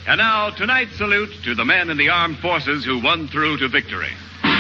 And now, tonight's salute to the men in the armed forces who won through to victory.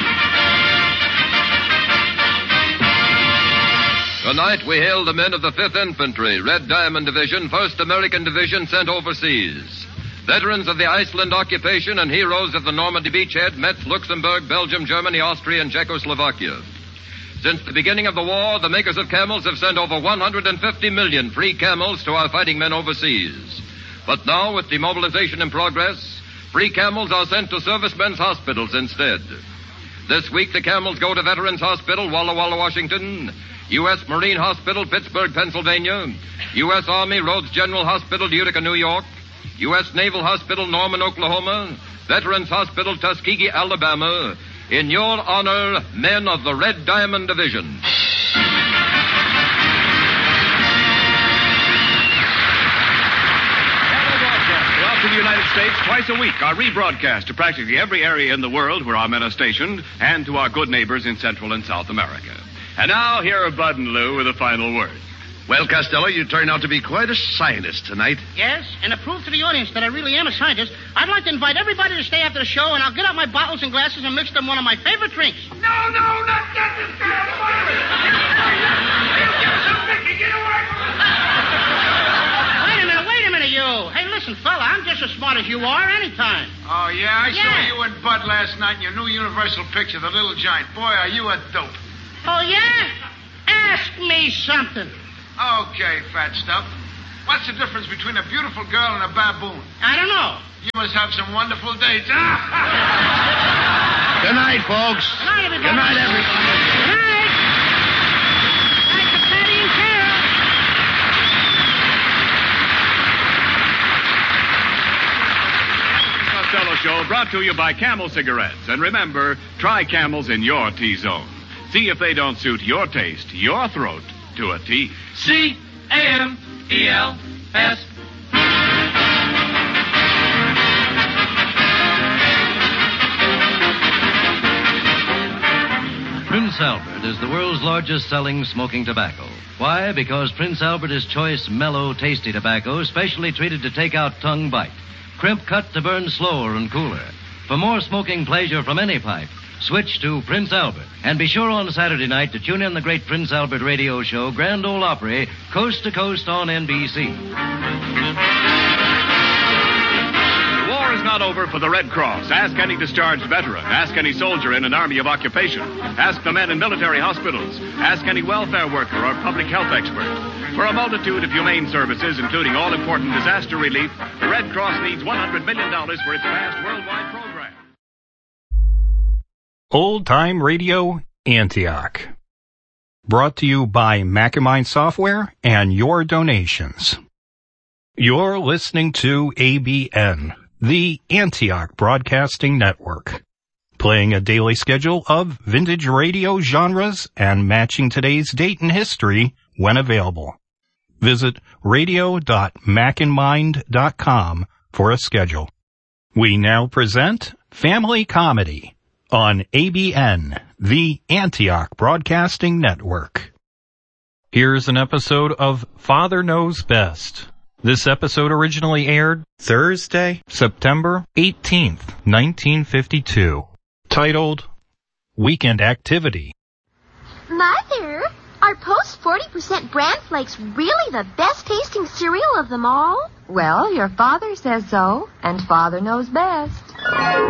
Tonight we hail the men of the 5th Infantry, Red Diamond Division, 1st American Division sent overseas. Veterans of the Iceland occupation and heroes of the Normandy beachhead, Metz, Luxembourg, Belgium, Germany, Austria, and Czechoslovakia. Since the beginning of the war, the makers of camels have sent over 150 million free camels to our fighting men overseas. But now, with demobilization in progress, free camels are sent to servicemen's hospitals instead. This week, the camels go to Veterans Hospital, Walla Walla, Washington, U.S. Marine Hospital, Pittsburgh, Pennsylvania, U.S. Army Rhodes General Hospital, Utica, New York, U.S. Naval Hospital, Norman, Oklahoma, Veterans Hospital, Tuskegee, Alabama. In your honor, men of the Red Diamond Division. Throughout the United States, twice a week, are rebroadcast to practically every area in the world where our men are stationed and to our good neighbors in Central and South America. And now, here are Bud and Lou with a final word. Well, Costello, you turned out to be quite a scientist tonight. Yes, and to prove to the audience that I really am a scientist, I'd like to invite everybody to stay after the show, and I'll get out my bottles and glasses and mix them one of my favorite drinks. No, not that, Mr. You give us some Mickey, get away from us. Wait a minute, you. Hey, listen, fella, I'm just as smart as you are anytime. Oh, yeah? I saw you and Bud last night in your new Universal picture, The Little Giant. Boy, are you a dope. Oh, yeah? Ask me something. Okay, fat stuff. What's the difference between a beautiful girl and a baboon? I don't know. You must have some wonderful dates. Good night, folks. Good night, everybody. Good night, everybody. Good night. Night to Patty and Carol. Costello Show brought to you by Camel Cigarettes. And remember, try Camels in your T-zone. See if they don't suit your taste, your throat, to a T. C-A-M-E-L-S. Prince Albert is the world's largest selling smoking tobacco. Why? Because Prince Albert is choice, mellow, tasty tobacco, specially treated to take out tongue bite. Crimp cut to burn slower and cooler. For more smoking pleasure from any pipe, switch to Prince Albert. And be sure on Saturday night to tune in the great Prince Albert radio show, Grand Ole Opry, coast to coast on NBC. The war is not over for the Red Cross. Ask any discharged veteran. Ask any soldier in an army of occupation. Ask the men in military hospitals. Ask any welfare worker or public health expert. For a multitude of humane services, including all-important disaster relief, the Red Cross needs $100 million for its vast worldwide program. Old Time Radio, Antioch. Brought to you by Macamind Software and your donations. You're listening to ABN, the Antioch Broadcasting Network, playing a daily schedule of vintage radio genres and matching today's date in history when available. Visit radio.macandmind.com for a schedule. We now present Family Comedy on ABN, the Antioch Broadcasting Network. Here's an episode of Father Knows Best. This episode originally aired Thursday, September 18th, 1952. Titled, Weekend Activity. Mother, are Post 40% bran flakes really the best tasting cereal of them all? Well, your father says so, and Father knows best.